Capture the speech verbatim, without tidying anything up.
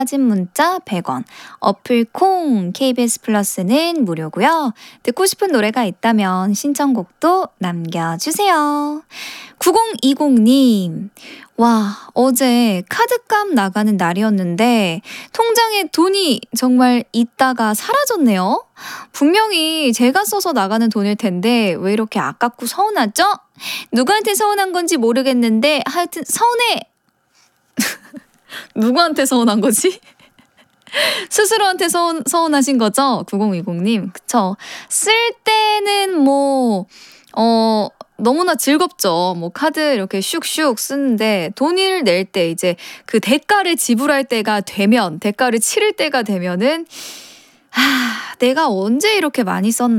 사진 문자 백 원, 어플 콩 케이비에스 플러스는 무료고요. 듣고 싶은 노래가 있다면 신청곡도 남겨주세요. 구공이공님, 와, 어제 카드값 나가는 날이었는데 통장에 돈이 정말 있다가 사라졌네요. 분명히 제가 써서 나가는 돈일 텐데 왜 이렇게 아깝고 서운하죠? 누구한테 서운한 건지 모르겠는데 하여튼 서운해. 누구한테 서운한 거지? 스스로한테 서운, 서운하신 거죠? 구공이공님. 그쵸. 쓸 때는 뭐, 어, 너무나 즐겁죠. 뭐 카드 이렇게 슉슉 쓰는데 돈을 낼 때 이제 그 대가를 지불할 때가 되면, 대가를 치를 때가 되면은, 아, 내가 언제 이렇게 많이 썼나.